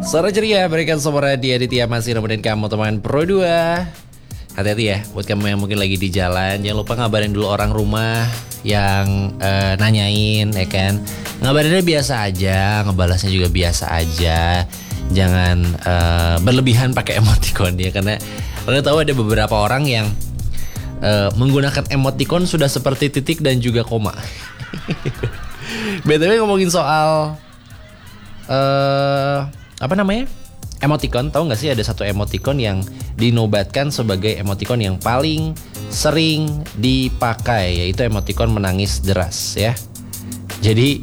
Sore ceria, berikan suara di Aditya masih nemenin kamu teman Pro 2. Hati-hati ya, buat kamu yang mungkin lagi di jalan, jangan lupa ngabarin dulu orang rumah yang nanyain, ya kan. Ngabarinnya biasa aja, ngebalasnya juga biasa aja. Jangan berlebihan pakai emoticon ya, karena tahu ada beberapa orang yang menggunakan emoticon sudah seperti titik dan juga koma. BTW ngomongin soal apa namanya? Emoticon, tahu nggak sih ada satu emoticon yang dinobatkan sebagai emoticon yang paling sering dipakai, yaitu emoticon menangis deras ya. Jadi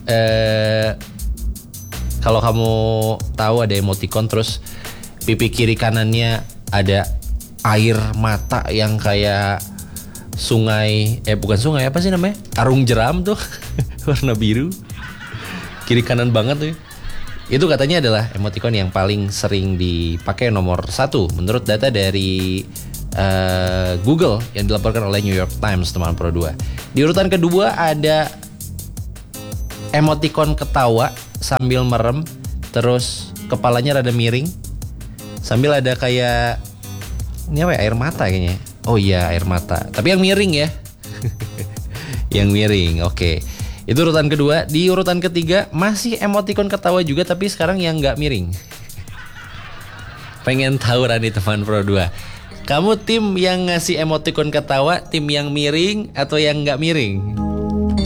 kalau kamu tahu ada emoticon terus pipi kiri kanannya ada air mata yang kayak sungai, bukan sungai, apa sih namanya? Arung jeram tuh, warna biru. Kiri kanan banget tuh. Itu katanya adalah emoticon yang paling sering dipakai nomor 1 menurut data dari Google yang dilaporkan oleh New York Times, teman Pro 2. Di urutan kedua ada emoticon ketawa sambil merem, terus kepalanya rada miring, sambil ada kayak ini apa ya, air mata kayaknya. Oh iya, air mata, tapi yang miring ya. Yang miring, oke. Itu urutan kedua. Di urutan ketiga masih emoticon ketawa juga, tapi sekarang yang gak miring. Pengen tahu nih teman Pro 2, kamu tim yang ngasih emoticon ketawa, tim yang miring, atau yang gak miring?